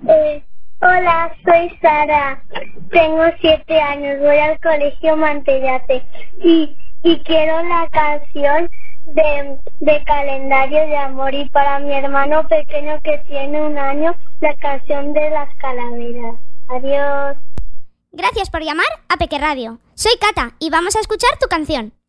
Hola, soy Sara. Tengo 7 años, voy al colegio Mantellate y quiero la canción de Calendario de Amor, y para mi hermano pequeño que tiene 1 año, la canción de las calaveras. Adiós. Gracias por llamar a Peque Radio. Soy Cata y vamos a escuchar tu canción.